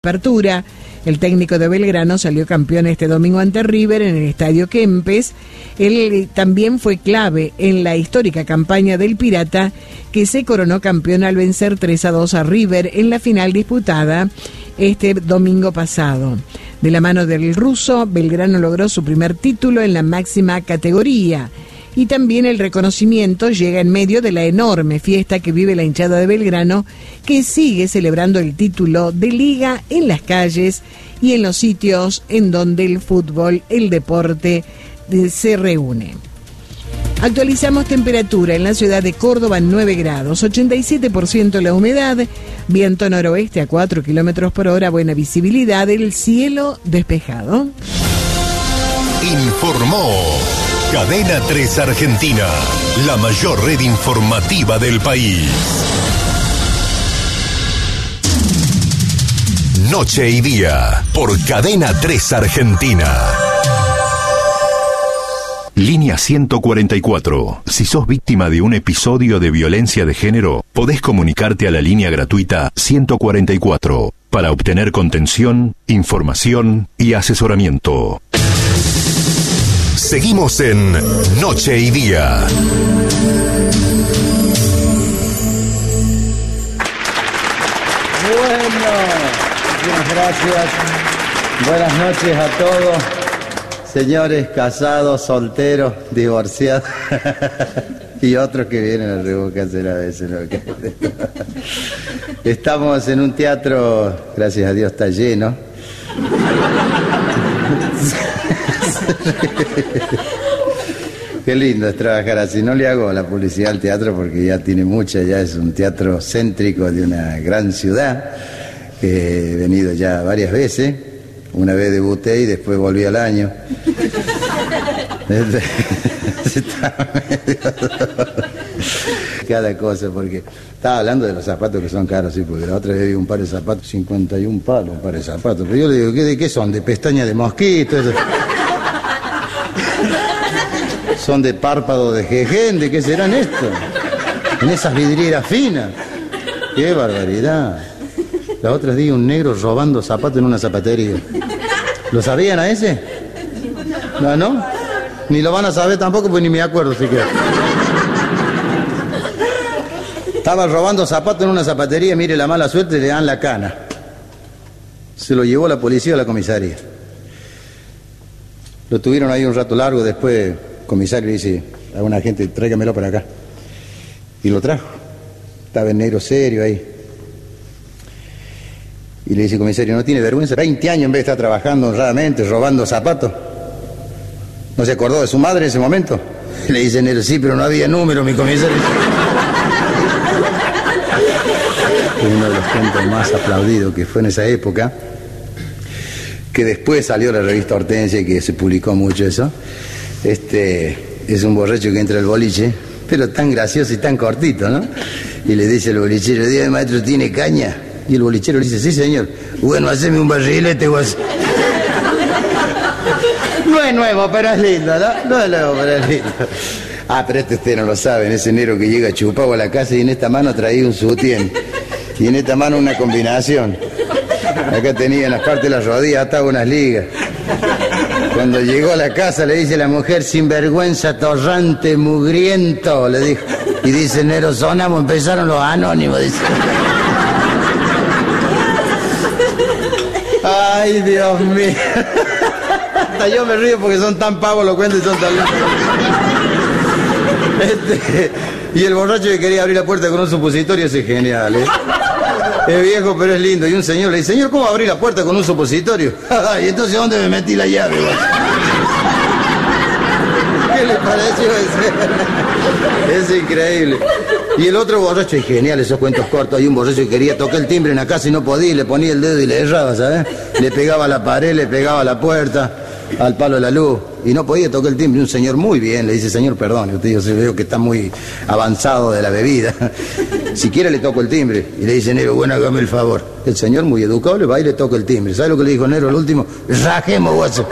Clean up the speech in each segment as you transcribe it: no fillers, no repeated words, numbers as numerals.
apertura. El técnico de Belgrano salió campeón este domingo ante River en el Estadio Kempes. Él también fue clave en la histórica campaña del Pirata, que se coronó campeón al vencer 3-2 a River en la final disputada este domingo pasado. De la mano del ruso, Belgrano logró su primer título en la máxima categoría. Y también el reconocimiento llega en medio de la enorme fiesta que vive la hinchada de Belgrano, que sigue celebrando el título de liga en las calles y en los sitios en donde el fútbol, el deporte, se reúne. Actualizamos temperatura en la ciudad de Córdoba, 9 grados, 87% la humedad, viento noroeste a 4 kilómetros por hora, buena visibilidad, el cielo despejado. Informó Cadena 3 Argentina, la mayor red informativa del país. Noche y día, por Cadena 3 Argentina. Línea 144. Si sos víctima de un episodio de violencia de género, podés comunicarte a la línea gratuita 144 para obtener contención, información y asesoramiento. Seguimos en Noche y Día. Bueno, muchas gracias. Buenas noches a todos, señores casados, solteros, divorciados y otros que vienen a revocarse a veces, ¿no? Estamos en un teatro, gracias a Dios está lleno. Qué lindo es trabajar así. No le hago la publicidad al teatro porque ya tiene mucha, ya es un teatro céntrico de una gran ciudad, que he venido ya varias veces. Una vez debuté y después volví al año. Cada cosa, porque estaba hablando de los zapatos que son caros, sí, porque la otra vez vi un par de zapatos, 51 palos, un par de zapatos. Pero yo le digo, ¿de qué son? ¿De pestaña de mosquito? Eso. ¿Son de párpado de jején? ¿De qué serán estos? En esas vidrieras finas. ¡Qué barbaridad! La otra vi un negro robando zapatos en una zapatería. ¿Lo sabían a ese? ¿No? Ni lo van a saber tampoco, pues ni me acuerdo siquiera. Estaba robando zapatos en una zapatería, mire la mala suerte, le dan la cana. Se lo llevó la policía a la comisaría. Lo tuvieron ahí un rato largo, después el comisario le dice a una gente, tráigamelo para acá. Y lo trajo. Estaba en negro serio ahí. Y le dice el comisario, ¿no tiene vergüenza? 20 años en vez de estar trabajando honradamente, robando zapatos. ¿No se acordó de su madre en ese momento? Y le dice negro, sí, pero no había número, mi comisario. Uno de los cuentos más aplaudidos que fue en esa época, que después salió la revista Hortensia y que se publicó mucho eso. Es un borracho que entra al boliche, pero tan gracioso y tan cortito, ¿no? Y le dice al bolichero, dígame, maestro, ¿tiene caña? Y el bolichero le dice, sí, señor. Bueno, haceme un barrilete, guas. No es nuevo, pero es lindo, ¿no? No es nuevo, pero es lindo. Ah, pero ustedes no lo saben, ese negro que llega chupado a la casa y en esta mano traía un sutién. Y en esta mano una combinación. Acá tenía en las partes de las rodillas ataba unas ligas. Cuando llegó a la casa le dice la mujer, sinvergüenza, torrante, mugriento, le dijo. Y dice, Nero, sonamos, empezaron los anónimos, dice. Ay, Dios mío. Hasta yo me río porque son tan pavos los cuentos y son tan lindos. Y el borracho que quería abrir la puerta con un supositorio, ese es genial, ¿eh? Es viejo, pero es lindo. Y un señor le dice, señor, ¿cómo abrir la puerta con un supositorio? Y entonces, ¿dónde me metí la llave? ¿Qué le pareció ese? Es increíble. Y el otro borracho, es genial esos cuentos cortos. Hay un borracho que quería tocar el timbre en la casa y no podía, y le ponía el dedo y le erraba, ¿sabes? Le pegaba a la pared, le pegaba a la puerta, al palo de la luz, y no podía tocar el timbre. Un señor muy bien le dice, señor, perdón, usted, yo veo que está muy avanzado de la bebida. Si quiere le toco el timbre. Y le dice, Nero, bueno, hágame el favor. El señor, muy educado, le va y le toca el timbre. ¿Sabe lo que le dijo Nero al último? Rajemos, guaso.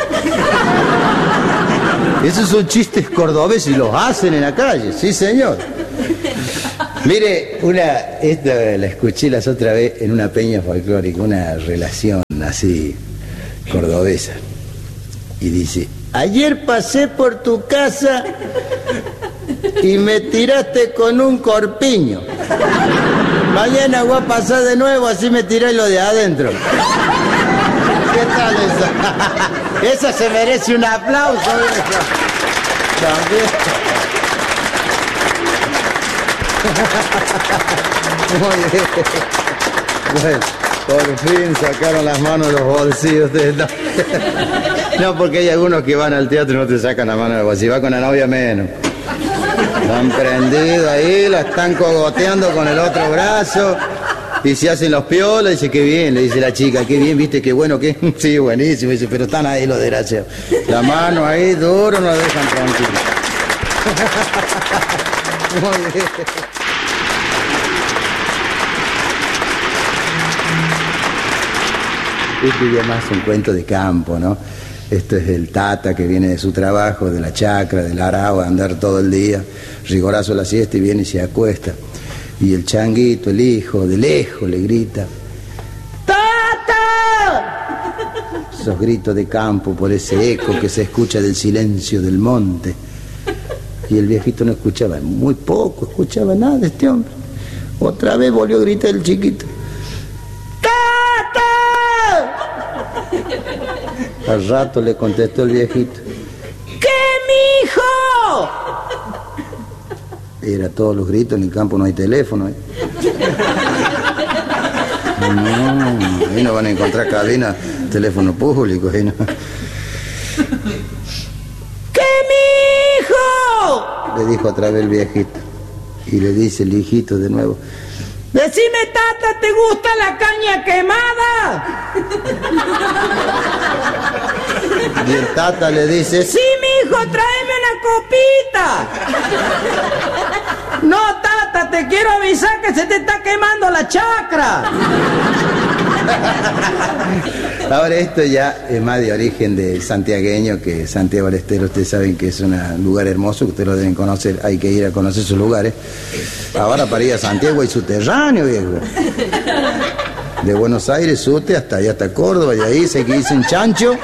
Esos son chistes cordobeses y los hacen en la calle, sí, señor. Mire, esta la escuché las otra vez en una peña folclórica, una relación así, cordobesa, y dice: ayer pasé por tu casa y me tiraste con un corpiño. Mañana voy a pasar de nuevo, así me tiré lo de adentro. ¿Qué tal esa? Esa se merece un aplauso. También. Muy bien. Bueno, por fin sacaron las manos de los bolsillos. No, porque hay algunos que van al teatro y no te sacan la mano de los bolsillos. Si va con la novia, menos. Están prendidos ahí, la están cogoteando con el otro brazo y se hacen los piolas. Dice: qué bien, le dice la chica, qué bien, viste, qué bueno, qué. Sí, buenísimo. Dice: pero están ahí los desgraciados. La mano ahí duro, no la dejan tranquila. Muy bien. Este ya más un cuento de campo, ¿no? Esto es el tata que viene de su trabajo, de la chacra, del arao, a andar todo el día, rigorazo a la siesta, y viene y se acuesta. Y el changuito, el hijo, de lejos le grita: ¡Tata! Esos gritos de campo por ese eco que se escucha del silencio del monte. Y el viejito no escuchaba, muy poco, escuchaba nada de este hombre. Otra vez volvió a gritar el chiquito: ¡Tata! Al rato le contestó el viejito: ¿qué, mijo? Era todos los gritos, en el campo no hay teléfono. No, ahí no van a encontrar cabina, teléfono público. Ahí no. ¿Qué, mijo? Le dijo otra vez el viejito. Y le dice el hijito de nuevo: decime, tata, ¿te gusta la caña quemada? Y el tata le dice: sí, mijo, tráeme una copita. No, tata, te quiero avisar que se te está quemando la chacra. Ahora, esto ya es más de origen de santiagueño, que Santiago del Estero, ustedes saben que es un lugar hermoso, que ustedes lo deben conocer, hay que ir a conocer sus lugares. Ahora para ir a Santiago hay subterráneo, viejo. De Buenos Aires, Sute, hasta allá, hasta Córdoba, y ahí se dicen Chancho,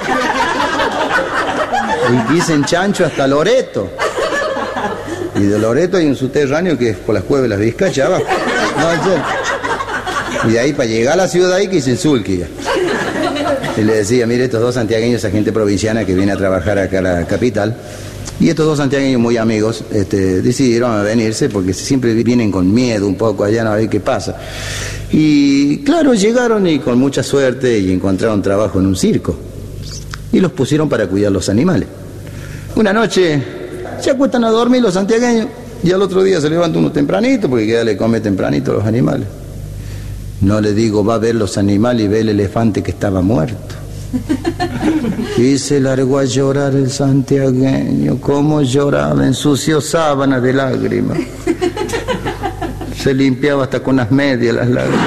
y dicen Chancho hasta Loreto. Y de Loreto hay un subterráneo que es por las cuevas de las Vizcachas abajo. No, y de ahí para llegar a la ciudad ahí que dicen Sulqui ya. Y le decía: mire, estos dos santiagueños, esa gente provinciana que viene a trabajar acá a la capital, y estos dos santiagueños muy amigos, decidieron venirse porque siempre vienen con miedo un poco allá, no a ver qué pasa. Y claro, llegaron y con mucha suerte y encontraron trabajo en un circo. Y los pusieron para cuidar los animales. Una noche se acuestan a dormir los santiagueños y al otro día se levanta uno tempranito, porque ya le come tempranito a los animales. No le digo, va a ver los animales y ve el elefante que estaba muerto. Y se largó a llorar el santiagueño. Cómo lloraba, ensució sábana de lágrimas. Se limpiaba hasta con las medias las lágrimas.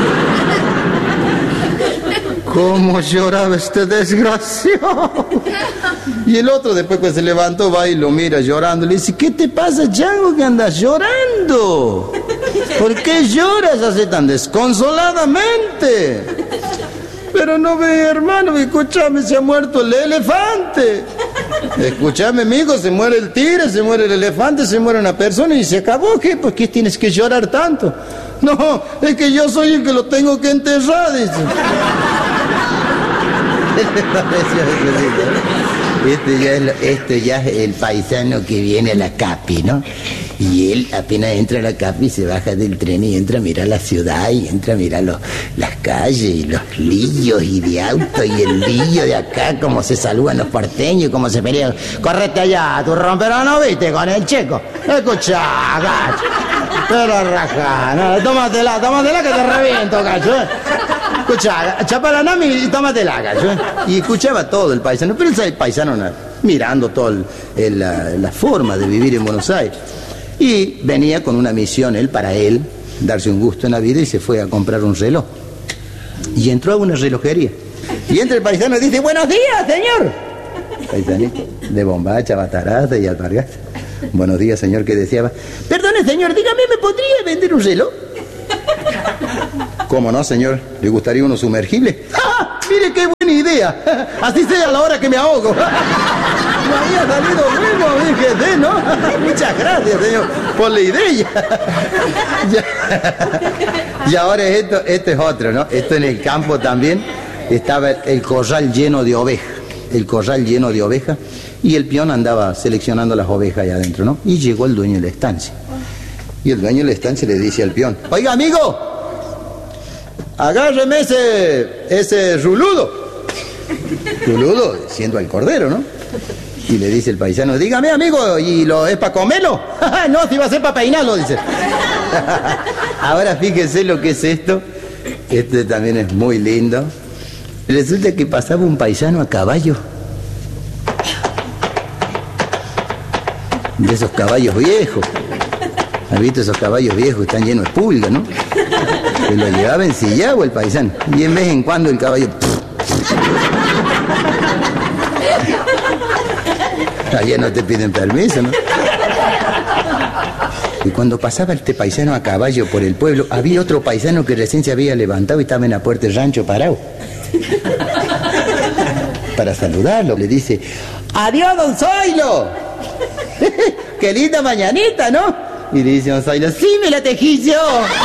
Cómo lloraba este desgraciado. Y el otro, después que se levantó, va y lo mira llorando. Le dice: ¿qué te pasa, chango, que andas llorando? ¿Por qué lloras así tan desconsoladamente? Pero no ve, hermano, escúchame, se ha muerto el elefante. Escúchame, amigo, se muere el tigre, se muere el elefante, se muere una persona y se acabó. ¿Qué? ¿Por qué tienes que llorar tanto? No, es que yo soy el que lo tengo que enterrar, dice. Este ya es el paisano que viene a la Capi, ¿no? Y él apenas entra a la Capi, se baja del tren y entra a mirar la ciudad y entra a mirar las calles y los lillos y de auto y el lillo de acá, cómo se saludan los porteños, cómo se pelean. Correte allá, tu romperano, ¿viste? Con el checo. Escuchá, gacho. Pero raja, no, tómatela que te reviento, gacho. Escuchá, chapa la nami y tómatela, gacho. Y escuchaba todo el paisano, pero el paisano mirando toda la forma de vivir en Buenos Aires. Y venía con una misión, para él, darse un gusto en la vida, y se fue a comprar un reloj. Y entró a una relojería. Y entra el paisano y dice: buenos días, señor. Paisanito, de bombacha, bataraza y alpargata. Buenos días, señor, ¿qué deseaba? Perdone, señor, dígame, ¿me podría vender un reloj? ¿Cómo no, señor? ¿Le gustaría uno sumergible? ¡Ah! ¡Mire qué buena idea! Así sea a la hora que me ahogo. Me había salido bueno, fíjese, ¿no? Muchas gracias, señor, por la idea. Y ahora esto es otro, ¿no? Esto en el campo también estaba el corral lleno de ovejas. El corral lleno de ovejas. Y el peón andaba seleccionando las ovejas ahí adentro, ¿no? Y llegó el dueño de la estancia. Y el dueño de la estancia le dice al peón: oiga, amigo, agárreme ese ruludo. Ruludo, siendo el cordero, ¿no? Y le dice el paisano: dígame, amigo, ¿y lo es para comerlo? No, si va a ser para peinarlo, dice. Ahora fíjese lo que es esto. Este también es muy lindo. Resulta que pasaba un paisano a caballo. De esos caballos viejos. ¿Has visto esos caballos viejos? Están llenos de pulgas, ¿no? Se lo llevaba ensillado el paisano. Y en vez en cuando el caballo... Allá no te piden permiso, ¿no? Y cuando pasaba este paisano a caballo por el pueblo, había otro paisano que recién se había levantado y estaba en la puerta del rancho parado. Para saludarlo, le dice: ¡adiós, don Zoilo! ¡Qué linda mañanita!, ¿no? Y le dice don Zoilo: ¡sí, me la tejí yo!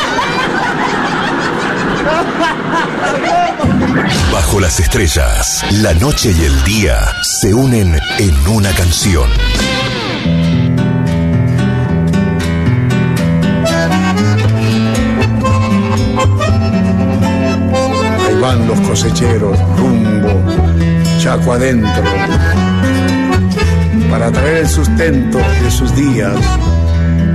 Bajo las estrellas, la noche y el día se unen en una canción. Ahí van los cosecheros rumbo Chaco adentro para traer el sustento de sus días